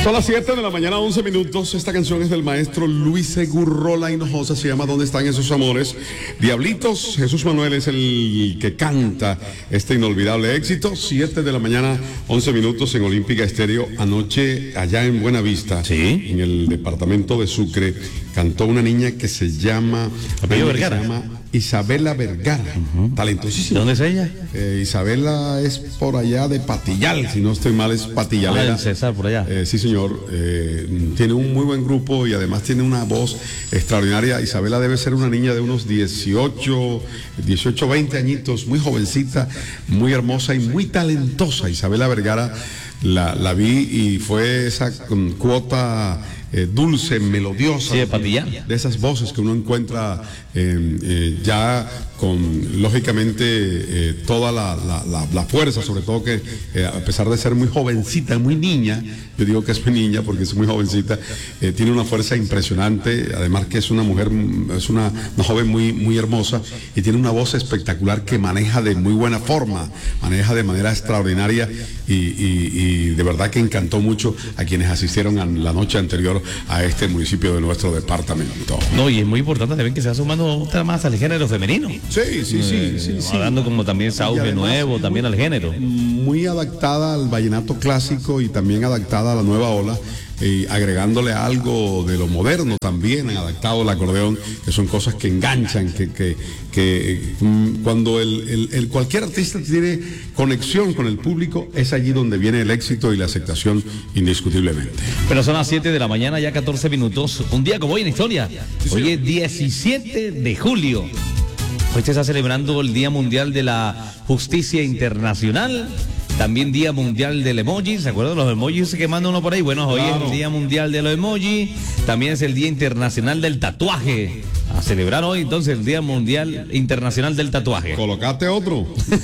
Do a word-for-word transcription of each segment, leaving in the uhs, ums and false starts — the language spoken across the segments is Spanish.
Son las siete de la mañana, once minutos. Esta canción es del maestro Luis Egurrola Hinojosa, se llama ¿Dónde están esos amores? Diablitos, Jesús Manuel es el que canta este inolvidable éxito. siete de la mañana, once minutos en Olímpica Estéreo. Anoche, allá en Buenavista, ¿sí?, en el departamento de Sucre, cantó una niña que se llama... Apellido Vergara. Se llama Isabela Vergara, uh-huh. Talentosísima. ¿De dónde es ella? Eh, Isabela es por allá de Patillal, si no estoy mal es Patillalera. Ah, César, por allá. Eh, sí, señor. Eh, tiene un muy buen grupo y además tiene una voz extraordinaria. Isabela debe ser una niña de unos dieciocho, veinte añitos, muy jovencita, muy hermosa y muy talentosa. Isabela Vergara la, la vi y fue esa um, cuota... Eh, dulce, melodiosa, sí, de Patillán, de esas voces que uno encuentra eh, eh, ya con, lógicamente, eh, toda la, la, la, la fuerza, sobre todo que eh, a pesar de ser muy jovencita, muy niña, yo digo que es muy niña porque es muy jovencita, eh, tiene una fuerza impresionante, además que es una mujer, es una, una joven muy, muy hermosa y tiene una voz espectacular que maneja de muy buena forma, maneja de manera extraordinaria y, y, y de verdad que encantó mucho a quienes asistieron a la noche anterior a este municipio de nuestro departamento. No, y es muy importante también que se va sumando otra más al género femenino. Sí, sí, sí, eh, sí, sí. Dando como también ese auge nuevo muy, también al género. Muy adaptada al vallenato clásico y también adaptada a la nueva ola. Y agregándole algo de lo moderno también, adaptado al acordeón, que son cosas que enganchan, que, que, que mm, cuando el, el, el cualquier artista tiene conexión con el público, es allí donde viene el éxito y la aceptación indiscutiblemente. Pero son las siete de la mañana, ya catorce minutos, un día como hoy en historia. Hoy es diecisiete de julio. Hoy se está celebrando el Día Mundial de la Justicia Internacional. También Día Mundial del Emoji, ¿se acuerdan de los emojis que manda uno por ahí? Bueno, hoy claro. Es el Día Mundial de los Emojis, también es el Día Internacional del Tatuaje. A celebrar hoy entonces el Día Mundial Internacional del Tatuaje. Colocate otro.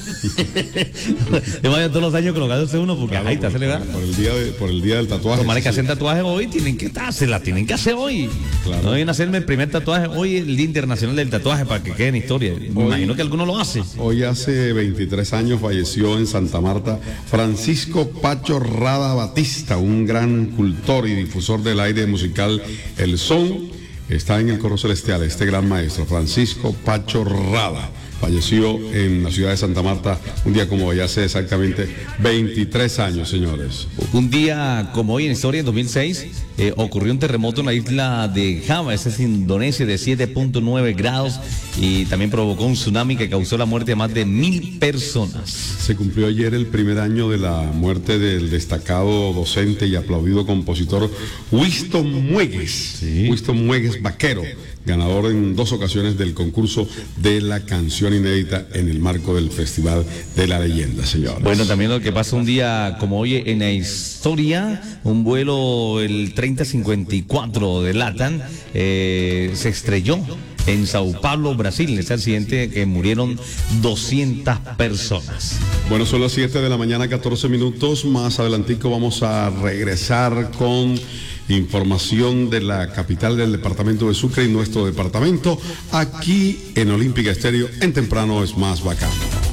Yo vaya todos los años colocándose uno porque claro, ahí está celebrando. Por el día de, por el día del tatuaje. Los manes que sí. hacen tatuaje hoy tienen que se la tienen que hacer hoy. Claro. No deben hacerme el primer tatuaje hoy, el Día Internacional del Tatuaje, para que quede en historia. Me hoy, imagino que alguno lo hace. Hoy hace veintitrés años falleció en Santa Marta Francisco Pacho Rada Batista, un gran cultor y difusor del aire musical El Son. Está en el coro celestial este gran maestro, Francisco Pacho Rada. Falleció en la ciudad de Santa Marta un día como hoy, hace exactamente veintitrés años, señores. Un día como hoy en historia, en dos mil seis, eh, ocurrió un terremoto en la isla de Java, esa es Indonesia, de siete punto nueve grados y también provocó un tsunami que causó la muerte de más de mil personas. Se cumplió ayer el primer año de la muerte del destacado docente y aplaudido compositor Winston Muegues, sí. Winston Muegues Vaquero, ganador en dos ocasiones del concurso de la canción inédita en el marco del Festival de la Leyenda, señores. Bueno, también lo que pasa un día como hoy en la historia, un vuelo, el treinta cincuenta y cuatro de LATAM, eh, se estrelló en Sao Paulo, Brasil, en este accidente que murieron doscientas personas. Bueno, son las siete de la mañana, catorce minutos. Más adelantico vamos a regresar con información de la capital del departamento de Sucre y nuestro departamento aquí en Olímpica Estéreo. En temprano es más bacán.